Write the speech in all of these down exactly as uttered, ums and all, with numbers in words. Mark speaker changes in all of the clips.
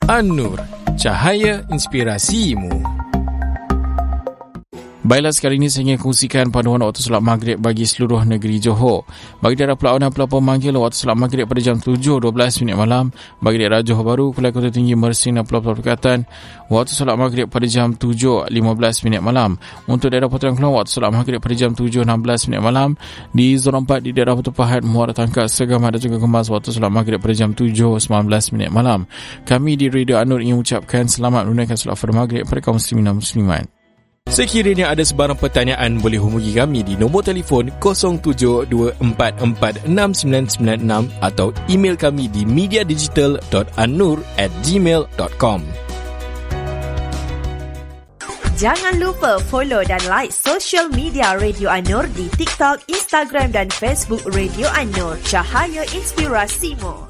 Speaker 1: An-Nur, cahaya inspirasimu. Baiklah, sekali ini saya ingin kongsikan panduan waktu solat maghrib bagi seluruh negeri Johor. Bagi daerah Pulau dan Pulau Pemanggil, waktu solat maghrib pada jam tujuh dua belas minit malam. Bagi daerah Johor Bahru, Kuala Kota Tinggi, Mersing dan Pulau-Pulau Berdekatan, waktu solat maghrib pada jam tujuh lima belas minit malam. Untuk daerah Putrajaya Kelong, waktu solat maghrib pada jam tujuh enam belas minit malam. Di zon empat di daerah Batu Pahat, Muara Tangkas, Segamat dan juga Kemas, waktu solat maghrib pada jam tujuh sembilan belas minit malam. Kami di Radio An-Nur ingin ucapkan selamat menunaikan solat fardu maghrib pada kaum muslimin dan muslimat.
Speaker 2: Sekiranya ada sebarang pertanyaan, boleh hubungi kami di nombor telefon kosong tujuh dua empat empat enam sembilan sembilan enam atau email kami di mediadigital dot annur at gmail dot com.
Speaker 3: Jangan lupa follow dan like social media Radio An-Nur di TikTok, Instagram dan Facebook Radio An-Nur. Cahaya inspirasimu.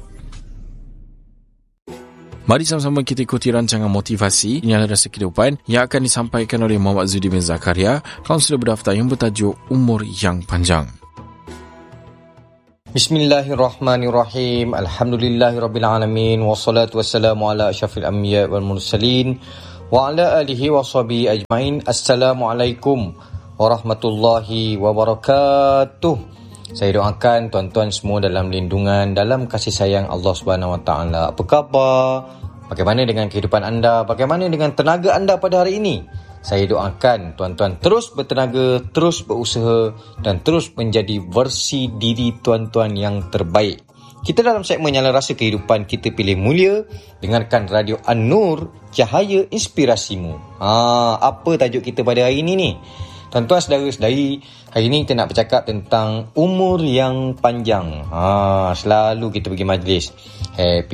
Speaker 1: Mari sama-sama kita ikuti rancangan motivasi Inilah Rasa Kehidupan yang akan disampaikan oleh Muhammad Zudi bin Zakaria, kaunselor berdaftar yang bertajuk Umur Yang Panjang.
Speaker 4: Bismillahirrahmanirrahim. Alhamdulillahirrabbilalamin. Wassalatu wassalamu ala asyrafil anbiya wal mursalin wa ala alihi wa sahbihi ajmain. Assalamualaikum warahmatullahi wabarakatuh. Saya doakan tuan-tuan semua dalam lindungan, dalam kasih sayang Allah Subhanahu Wa Taala. Apa khabar? Bagaimana dengan kehidupan anda? Bagaimana dengan tenaga anda pada hari ini? Saya doakan tuan-tuan terus bertenaga, terus berusaha dan terus menjadi versi diri tuan-tuan yang terbaik. Kita dalam segmen Nyala Rasa Kehidupan, kita pilih mulia. Dengarkan Radio An-Nur, cahaya inspirasimu. Ha, apa tajuk kita pada hari ini ni? Tuan-tuan, saudara-saudari, hari ini kita nak bercakap tentang umur yang panjang. Ha, selalu kita pergi majlis happy